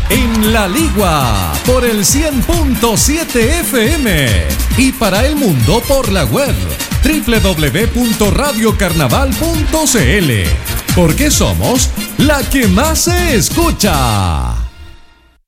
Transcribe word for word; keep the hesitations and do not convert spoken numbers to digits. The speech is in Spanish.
en La Ligua por el cien punto siete F M y para el mundo por la web doble u doble u doble u punto radio carnaval punto c l, porque somos la que más se escucha.